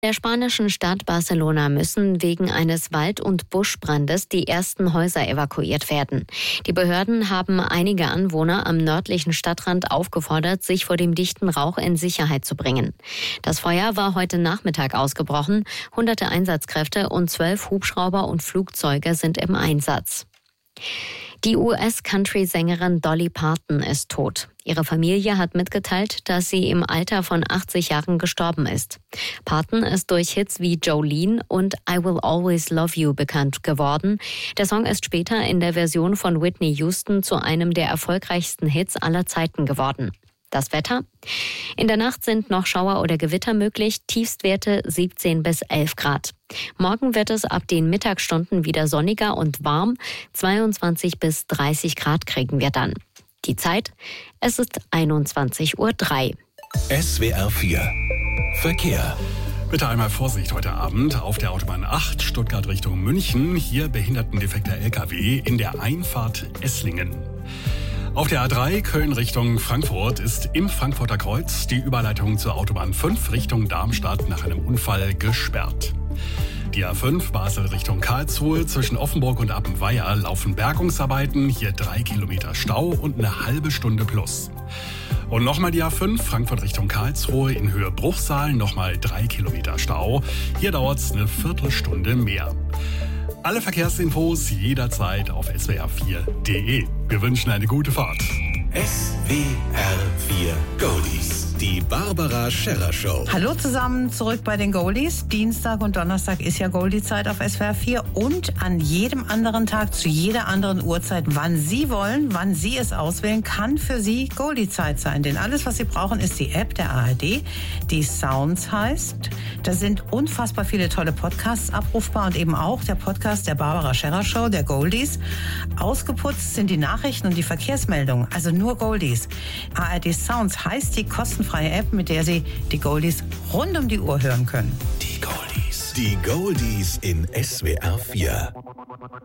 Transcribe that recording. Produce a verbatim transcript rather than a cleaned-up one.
Der spanischen Stadt Barcelona müssen wegen eines Wald- und Buschbrandes die ersten Häuser evakuiert werden. Die Behörden haben einige Anwohner am nördlichen Stadtrand aufgefordert, sich vor dem dichten Rauch in Sicherheit zu bringen. Das Feuer war heute Nachmittag ausgebrochen. Hunderte Einsatzkräfte und zwölf Hubschrauber und Flugzeuge sind im Einsatz. Die U S-Country-Sängerin Dolly Parton ist tot. Ihre Familie hat mitgeteilt, dass sie im Alter von achtzig Jahren gestorben ist. Parton ist durch Hits wie Jolene und I Will Always Love You bekannt geworden. Der Song ist später in der Version von Whitney Houston zu einem der erfolgreichsten Hits aller Zeiten geworden. Das Wetter? In der Nacht sind noch Schauer oder Gewitter möglich, Tiefstwerte siebzehn bis elf Grad. Morgen wird es ab den Mittagsstunden wieder sonniger und warm, zweiundzwanzig bis dreißig Grad kriegen wir dann. Die Zeit? Es ist einundzwanzig Uhr drei. S W R vier Verkehr. Bitte einmal Vorsicht heute Abend auf der Autobahn acht, Stuttgart Richtung München. Hier behindertendefekter L K W in der Einfahrt Esslingen. Auf der A drei Köln Richtung Frankfurt ist im Frankfurter Kreuz die Überleitung zur Autobahn fünf Richtung Darmstadt nach einem Unfall gesperrt. Die A fünf Basel Richtung Karlsruhe zwischen Offenburg und Appenweier laufen Bergungsarbeiten, hier drei Kilometer Stau und eine halbe Stunde plus. Und nochmal die A fünf Frankfurt Richtung Karlsruhe in Höhe Bruchsal, nochmal drei Kilometer Stau. Hier dauert es eine Viertelstunde mehr. Alle Verkehrsinfos jederzeit auf S W R vier Punkt de. Wir wünschen eine gute Fahrt. S W R vier Goldies. Die Barbara Scherrer Show. Hallo zusammen, zurück bei den Goldies. Dienstag und Donnerstag ist ja Goldie-Zeit auf S W R vier und an jedem anderen Tag, zu jeder anderen Uhrzeit, wann Sie wollen, wann Sie es auswählen, kann für Sie Goldie-Zeit sein. Denn alles, was Sie brauchen, ist die App der A R D, die Sounds heißt. Da sind unfassbar viele tolle Podcasts abrufbar und eben auch der Podcast der Barbara Scherrer Show, der Goldies. Ausgeputzt sind die Nachrichten und die Verkehrsmeldungen, also nur Goldies. A R D Sounds heißt die kostenfreie App, mit der Sie die Goldies rund um die Uhr hören können. Die Goldies. Die Goldies in S W R vier.